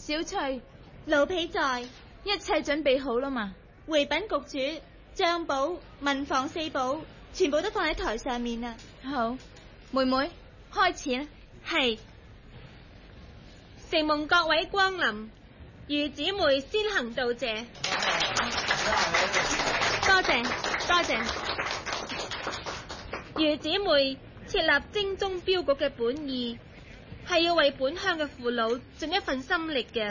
小翠， 奴婢在， 一切準備好啦嘛？ 回稟局主，帳簿、文房四寶全部都放喺台上面啦。 好，妹妹開始啦。 係，承蒙各位光臨，余姊妹先行道謝。多謝多謝。余姊妹設立精忠鏢局嘅本意，係要為本鄉嘅父老盡一份心力嘅。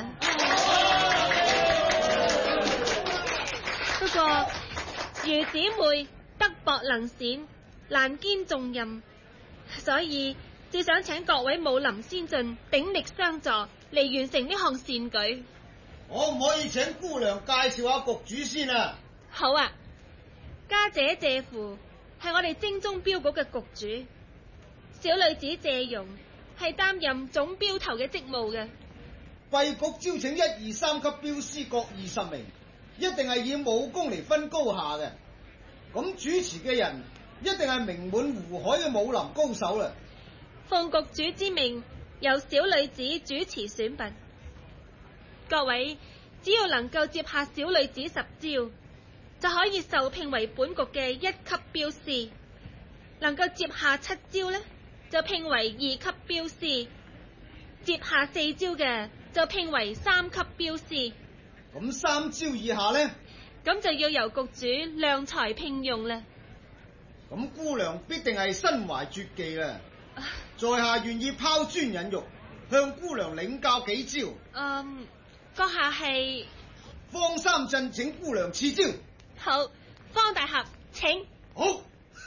不過余姊妹德薄能選，難肩重任，所以只想請各位武林先進鼎力相助，嚟完成呢項善舉。 可唔可以請姑娘介紹下局主先啊？ 好啊，家姐謝父係我哋精忠鏢局嘅局主，小女子謝蓉係擔任總鏢頭嘅職務嘅。 敝局招請1、2、3級鏢師各20名，一定係以武功嚟分高下嘅。咁主持嘅人一定係名滿湖海嘅武林高手啦。 奉局主之命，由小女子主持選拔。各位只要能夠接下小女子10招，就可以受聘為本局嘅1級鏢師；能夠接下7招呢，就聘為2級鏢師；接下4招嘅就聘為3級鏢師。 咁3招以下呢？ 咁就要由局主量才聘用啦。 咁姑娘必定係身懷絕技啦。在下願意拋磚引玉，向姑娘領教幾招。 閣下係方三鎮，請姑娘賜招。 好，方大俠請。 好，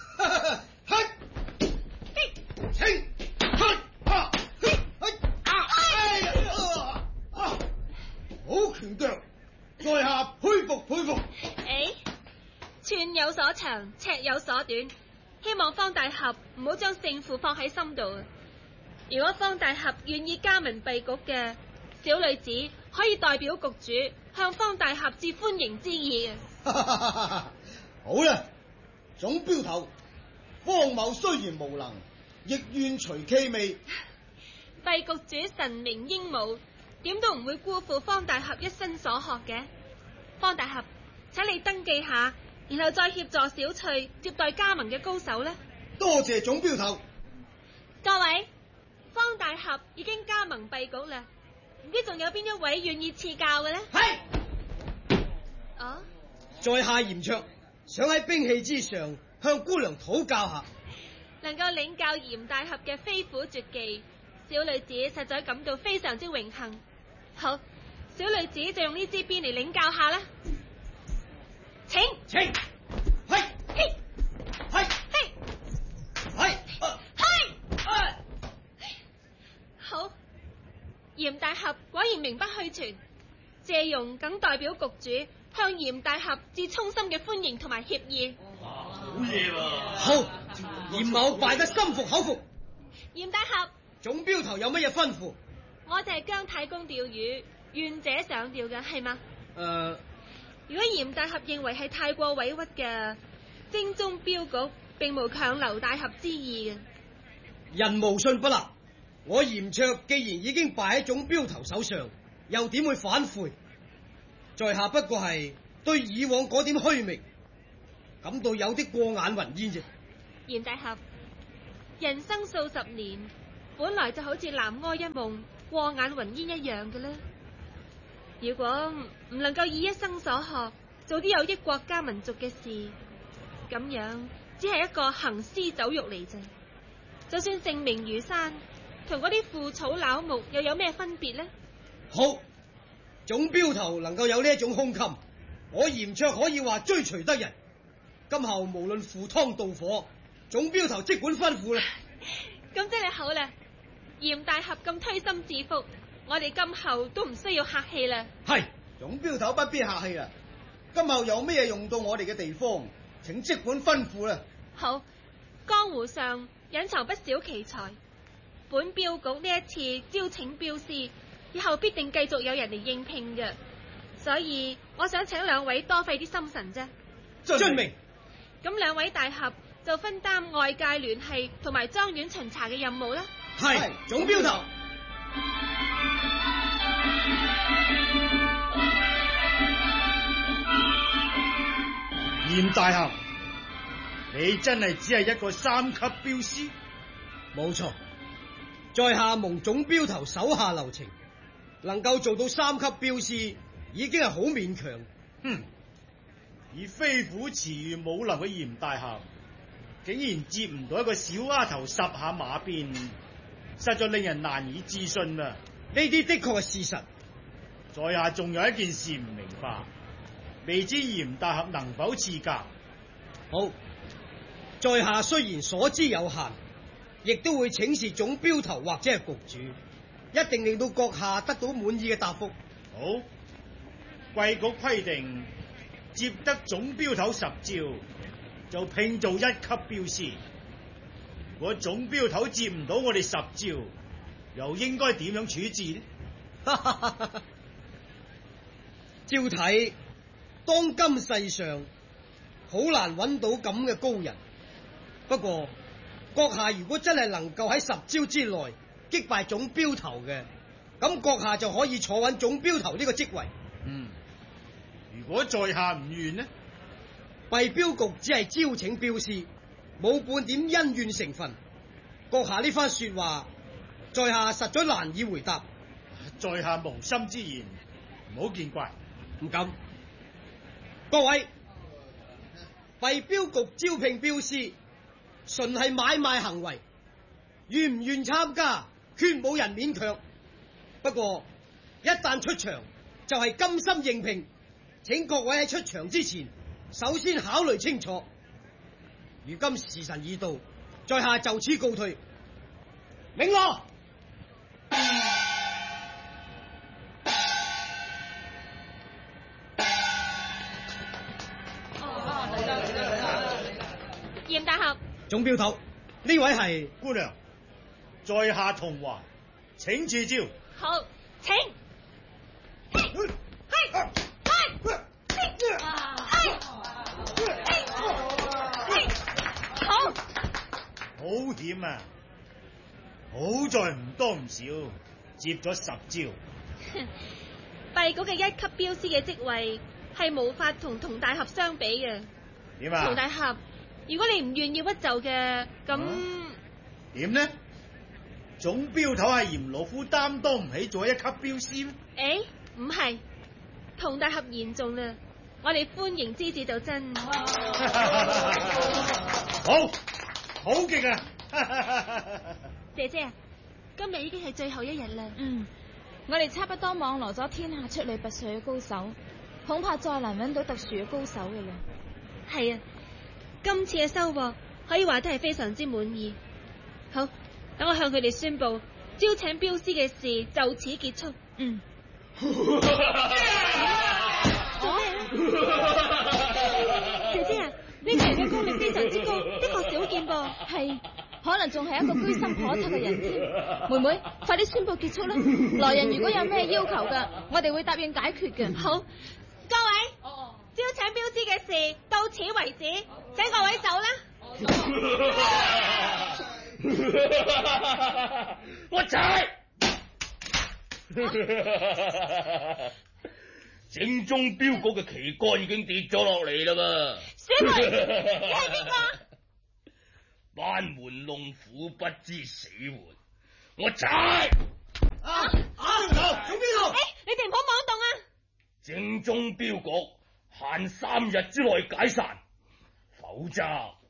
請，好拳腳，在下佩服佩服。 寸有所長，尺有所短，希望方大俠唔好將勝負放喺心度。如果方大俠願意加盟敝局嘅，小女子可以代表局主向方大俠致歡迎之意。 好啦，總鏢頭方某雖然無能，亦願隨其味。 敝局主神明英武，點都唔會辜負方大俠一生所學嘅。方大俠，請你登記下，然後再協助小翠接待加盟嘅高手呢。 多謝總鏢頭。 各位，方大俠已經加盟敝局啦，唔知仲有邊一位願意賜教嘅呢？ 係。在下嚴卓，想喺兵器之上向姑娘討教下。 能夠領教嚴大俠嘅飛虎絕技，小女子實在感到非常之榮幸。好，小女子就用呢支鞭嚟領教下啦。請。好，嚴大俠果然名不虛傳，謝蓉謹代表局主向嚴大俠致衷心嘅歡迎同埋歉意。 好嘢喎！ 好，嚴某拜得心服口服。 嚴大俠， 總鏢頭有乜嘢吩咐？ 我就係姜太公釣魚，願者上釣嘅，係嗎？如果嚴大俠認為係太過委屈嘅，精忠鏢局並無強留大俠之意嘅。 人無信不立，我嚴卓既然已經敗喺總鏢頭手上，又點會反悔？在下不過係對以往嗰點虛名感到有啲過眼雲煙啫。 嚴大俠，人生數十年，本來就好似南柯一夢，過眼雲煙一樣嘅啦。如果唔能夠以一生所學做啲有益國家民族嘅事，咁樣只係一個行屍走肉嚟啫。就算性命如山，同嗰啲腐草朽木又有咩分別呢？ 好，總鏢頭能夠有呢一種胸襟，我嚴卓可以話追隨得人。今後無論赴湯蹈火，總鏢頭即管吩咐啦。 咁即係好啦，嚴大俠咁推心置腹，我哋今後都唔需要客氣啦。 係，總鏢頭不必客氣啦。今後有咩用到我哋嘅地方，請即管吩咐啦。 好，江湖上隱藏不少奇才，本鏢局呢一次招請鏢師，以後必定繼續有人嚟應聘嘅，所以我想請兩位多費啲心神啫。 遵命。 咁兩位大俠就分擔外界聯繫同埋莊園巡查嘅任務啦。 係，總鏢頭。 嚴大俠，你真係只係一個3級鏢師？ 冇錯，在下蒙總鏢頭手下留情，能夠做到3級鏢師，已經係好勉強。 哼！以飛虎馳如武林嘅嚴大俠，竟然接唔到一個小丫頭10下馬鞭，實在令人難以置信啊！ 呢啲的確係事實。 在下仲有一件事唔明白，未知嚴大俠能否賜教？ 好，在下雖然所知有限，亦都會請示總鏢頭或者係局主，一定令到閣下得到滿意嘅答覆。 好，貴局規定，接得總鏢頭10招，就聘做1級鏢師。如果總鏢頭接唔到我哋10招，又應該點樣處置呢？ 照睇，當今世上好難揾到咁嘅高人。不過，閣下如果真係能夠喺10招之內擊敗總鏢頭嘅，咁閣下就可以坐穩總鏢頭呢個職位。 如果在下唔願呢？ 弊鏢局只係招請鏢師，冇半點恩怨成分。閣下呢番說話，在下實在難以回答。 在下無心之言，唔好見怪。 唔敢。各位，弊鏢局招聘鏢師，純係買賣行為，願唔願參加，勸冇人勉強。不過一旦出場，就係甘心應聘，請各位喺出場之前，首先考慮清楚。如今時辰已到，在下就此告退。明羅。 嚴大俠， 總鏢頭，呢位係姑娘，在下同華，請賜招。 好，請。好， 好險啊！好在唔多唔少，接咗10招。 弊局嘅1級鏢師嘅職位係無法同大俠相比嘅。 點啊？ 同大俠，如果你唔願意屈就嘅，咁點呢？總鏢頭係嫌老夫擔當唔起做1級鏢師咩？ 唔係，同大俠言重啦，我哋歡迎之至就真。 好極啊！ 姐姐，今日已經係最後一日啦。 我哋差不多網羅咗天下出類拔萃嘅高手，恐怕再難揾到特殊嘅高手嘅啦。 係啊，今次嘅收穫可以話得係非常之滿意。好，等我向佢哋宣布，招請鏢師嘅事就此結束。姐姐啊，呢個人嘅功力非常之高，的確少見噃。 係，可能仲係一個居心叵測嘅人添。妹妹，快啲宣布結束啦！來人如果有咩要求嘅，我哋會答應解決嘅。 好，各位，招請鏢師嘅事到此為止，請各位走啦。 我踩正宗鏢局嘅旗杆已經跌咗落嚟啦噃。 小梅，你係邊個？ 班門弄斧，不知死活。我踩總鏢頭， 你哋唔好妄動啊！ 正宗鏢局限3日之內解散，否則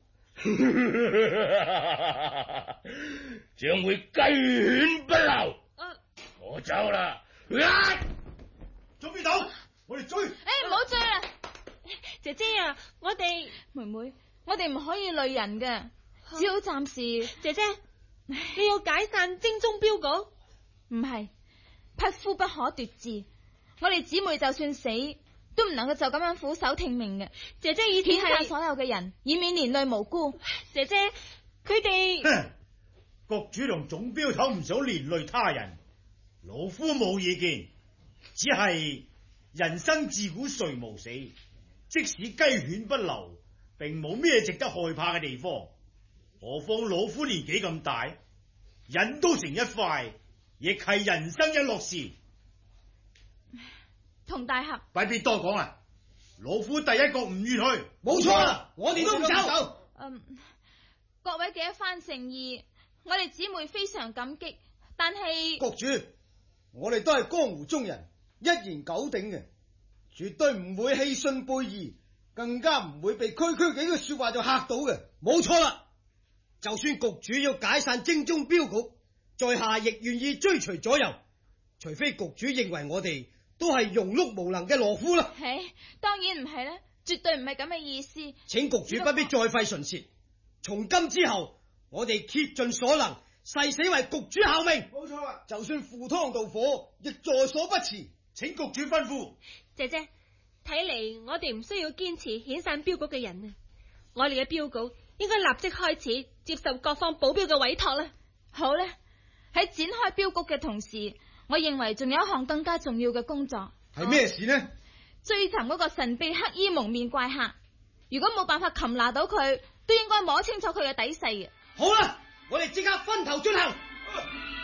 將會雞犬不留。我走啦。 總鏢頭，我哋追。 唔好追啦！ 姐姐啊，我哋妹妹，我哋唔可以累人嘅，只好暫時。 姐姐，你要解散精忠鏢局？ 唔係，匹夫不可奪志。我哋姊妹就算死，都唔能夠就咁樣俯首聽命嘅。 姐姐以前譴責所有嘅人，以免連累無辜。 姐姐，佢哋局主同總鏢頭唔想連累他人，老夫冇意見，只係人生自古誰無死，即使雞犬不留，並冇咩值得害怕嘅地方。何況老夫年紀咁大，人都成一塊，亦係人生一樂事。 同大俠， 快別多講啊！ 老夫第一個唔願去。 冇錯啦，我哋都唔走。 各位嘅一番誠意，我哋姊妹非常感激，但係國主，我哋都係江湖中人，一言九鼎嘅，絕對唔會棄信背義，更加唔會被區區幾句說話就嚇到嘅。 冇錯啦，就算局主要解散精忠鏢局，在下亦願意追隨左右，除非局主認為我哋都係庸碌無能嘅懦夫啦。 當然唔係啦，絕對唔係咁嘅意思。 請局主不必再費唇舌，從今之後，我哋竭盡所能，誓死為局主效命。 冇錯啦，就算赴湯蹈火，亦在所不辭。 請局主吩咐。 姐姐，睇嚟我哋唔需要堅持遣散鏢局嘅人啊！我哋嘅鏢局應該立即開始接受各方保鏢嘅委託啦。 好啦，喺展開鏢局嘅同時，我認為仲有一項更加重要嘅工作。 係咩事呢？ 追尋嗰個神秘黑衣蒙面怪客，如果冇辦法擒拿到佢，都應該摸清楚佢嘅底細嘅。 好啦，我哋即刻分頭進行。